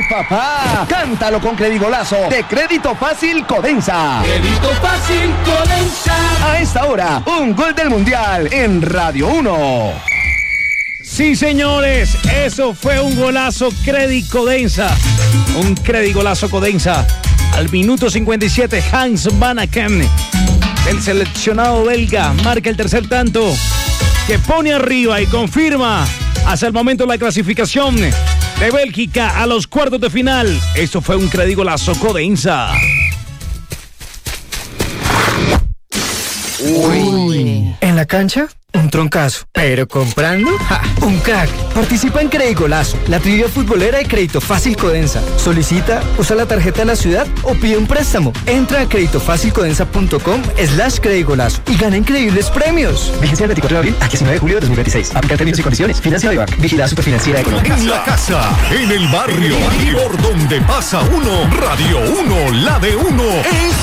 papá! ¡Cántalo con Credigolazo de Crédito Fácil Codensa! Crédito Fácil Codensa. A esta hora, un gol del Mundial en Radio 1. Sí, señores, eso fue un golazo Credicodensa. Un Credigolazo Codensa. Al minuto 57, Hans Van Aken, el seleccionado belga, marca el tercer tanto que pone arriba y confirma hasta el momento la clasificación de Bélgica a los cuartos de final. Eso fue un Credigolazo Codensa. Uy. En la cancha, un troncazo. Pero comprando, ¡ja! Un crack. Participa en Credigolazo, la trivia futbolera de Crédito Fácil Codensa. Solicita, usa la tarjeta de la ciudad o pide un préstamo. Entra a creditofacilcodensa.com/Credigolazo y gana increíbles premios. Vigencia del 24 de abril al 19 de julio de 2026. Aplicar términos y condiciones. Financiado de Bank. Vigilada Superfinanciera Económica. En la casa, en el barrio y por donde pasa uno, Radio 1, la de uno, es